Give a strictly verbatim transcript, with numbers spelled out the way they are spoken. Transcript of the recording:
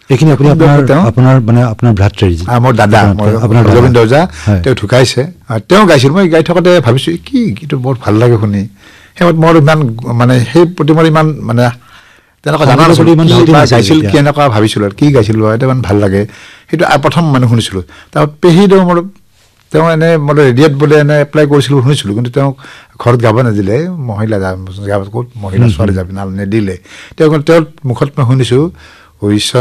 এইখিনি আপুনি আপোনাৰ আপোনাৰ মানে আপোনাৰ ভ্ৰাতৃ মোৰ দাদা আপোনাৰ ৰবীন্দ্ৰ ওজা তেওঁ ঢুকাইছে তেওঁ গাইছিল মই গাই থাকোঁতে ভাবিছোঁ কি গীতটো বৰ ভাল লাগে শুনি সেইত মোৰ ইমান মানে সেই প্ৰতি মোৰ ইমান মানে তেনেকুৱা জানা নাছিলোঁ গাইছিল কেনেকুৱা ভাবিছিলোঁ আৰু কি গাইছিলোঁ সেইটো ইমান ভাল লাগে সেইটো প্ৰথম মানে শুনিছিলোঁ তাৰপৰা পেহীদেউ মোৰ তেওঁ এনে মানে ৰেডিঅ'ত বোলে এনে এপ্লাই কৰিছিলোঁ শুনিছিলোঁ কিন্তু তেওঁ ঘৰত গাব নিদিলে মহিলা ক'ত মহিলা ছোৱালী যাবি নাল নিদিলে তেওঁ তেওঁৰ মুখত মই শুনিছোঁ